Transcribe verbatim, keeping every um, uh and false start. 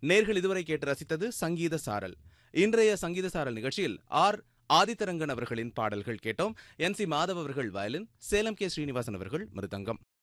நேர்கள் இதுவரை கேட்டு ரசித்தது சங்கீத சாரல். இன்றைய சங்கீத சாரல் நிகழ்ச்சியில் ஆர் ஆதித்தரங்கன் அவர்களின் பாடல்கள் கேட்டோம். என் சி மாதவ் அவர்கள் வயலின், சேலம் கே ஸ்ரீனிவாசன் அவர்கள் மிருதங்கம்.